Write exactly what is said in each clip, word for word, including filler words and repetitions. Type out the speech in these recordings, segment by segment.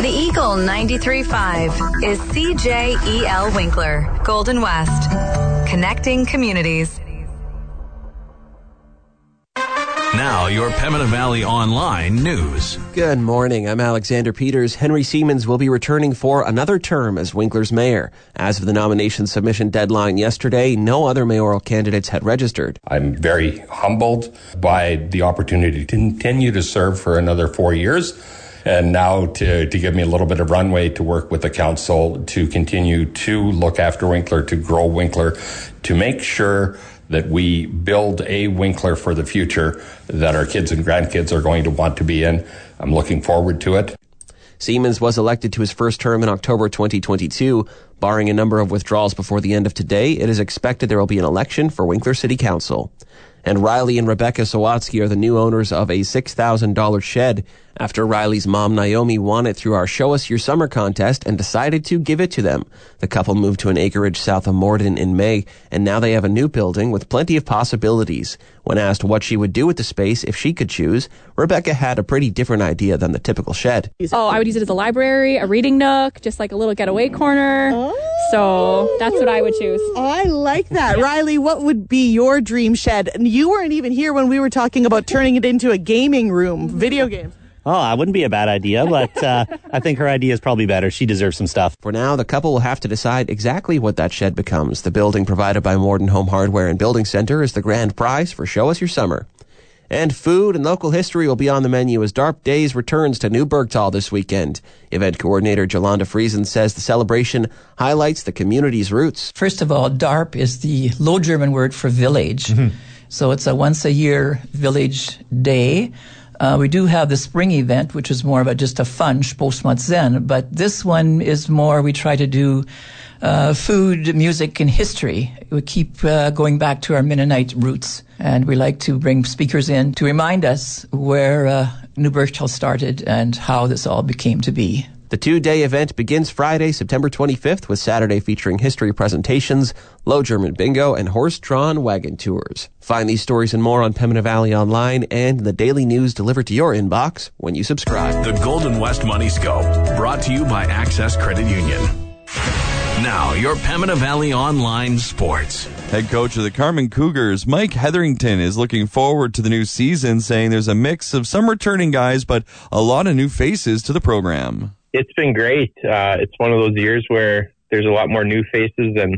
The Eagle ninety-three point five is C J E L Winkler, Golden West. Connecting communities. Now, your Pembina Valley Online news. Good morning. I'm Alexander Peters. Henry Siemens will be returning for another term as Winkler's mayor. As of the nomination submission deadline yesterday, no other mayoral candidates had registered. I'm very humbled by the opportunity to continue to serve for another four years. And now to, to give me a little bit of runway to work with the council to continue to look after Winkler, to grow Winkler, to make sure that we build a Winkler for the future that our kids and grandkids are going to want to be in. I'm looking forward to it. Siemens was elected to his first term in October twenty twenty-two. Barring a number of withdrawals before the end of today, it is expected there will be an election for Winkler City Council. And Riley and Rebecca Sawatsky are the new owners of a six thousand dollars shed after Riley's mom, Naomi, won it through our Show Us Your Summer contest and decided to give it to them. The couple moved to an acreage south of Morden in May, and now they have a new building with plenty of possibilities. When asked what she would do with the space if she could choose, Rebecca had a pretty different idea than the typical shed. Oh, I would use it as a library, a reading nook, just like a little getaway corner. Oh. So that's what I would choose. I like that. Riley, what would be your dream shed? And you weren't even here when we were talking about turning it into a gaming room, video games. Oh, that wouldn't be a bad idea, but uh, I think her idea is probably better. She deserves some stuff. For now, the couple will have to decide exactly what that shed becomes. The building provided by Morden Home Hardware and Building Center is the grand prize for Show Us Your Summer. And food and local history will be on the menu as DARP Days returns to New Bergtal this weekend. Event coordinator Jolanda Friesen says the celebration highlights the community's roots. First of all, DARP is the Low German word for village. Mm-hmm. So it's a once-a-year village day. Uh, we do have the spring event, which is more of a, just a fun Spostmatsen, but this one is more, we try to do uh, food, music, and history. We keep uh, going back to our Mennonite roots, and we like to bring speakers in to remind us where uh, New Bergtal started and how this all became to be. The two-day event begins Friday, September twenty-fifth, with Saturday featuring history presentations, Low German bingo, and horse-drawn wagon tours. Find these stories and more on Pembina Valley Online and the daily news delivered to your inbox when you subscribe. The Golden West Money Scope, brought to you by Access Credit Union. Now, your Pembina Valley Online Sports. Head coach of the Carman Cougars, Mike Hetherington, is looking forward to the new season, saying there's a mix of some returning guys, but a lot of new faces to the program. It's been great. Uh, it's one of those years where there's a lot more new faces, and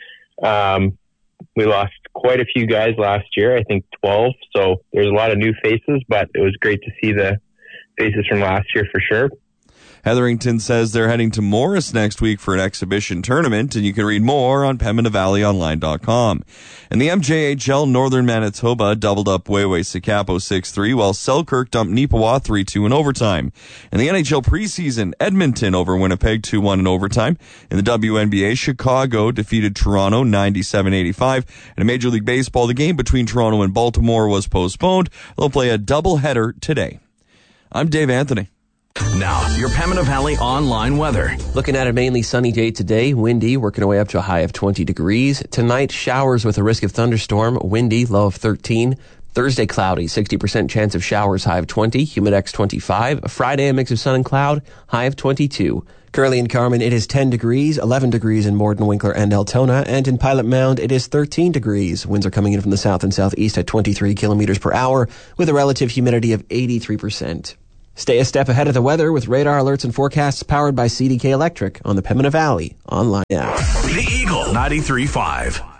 um, we lost quite a few guys last year, I think twelve. So there's a lot of new faces, but it was great to see the faces from last year for sure. Hetherington says they're heading to Morris next week for an exhibition tournament, and you can read more on Pembina Valley Online dot com. And the M J H L, Northern Manitoba doubled up Wayway-Sikapo six three, while Selkirk dumped Neepawa three two in overtime. In the N H L preseason, Edmonton over Winnipeg two one in overtime. In the W N B A, Chicago defeated Toronto ninety-seven eighty-five. And in Major League Baseball, the game between Toronto and Baltimore was postponed. They'll play a doubleheader today. I'm Dave Anthony. Now, your Pembina Valley Online weather. Looking at a mainly sunny day today, windy, working our way up to a high of twenty degrees. Tonight, showers with a risk of thunderstorm, windy, low of thirteen. Thursday, cloudy, sixty percent chance of showers, high of twenty, humidex twenty-five. Friday, a mix of sun and cloud, high of twenty-two. Currently in Carman, it is ten degrees, eleven degrees in Morden, Winkler, and Altona, and in Pilot Mound, it is thirteen degrees. Winds are coming in from the south and southeast at twenty-three kilometers per hour, with a relative humidity of eighty-three percent. Stay a step ahead of the weather with radar alerts and forecasts powered by C D K Electric on the Pembina Valley Online app. The Eagle ninety-three point five.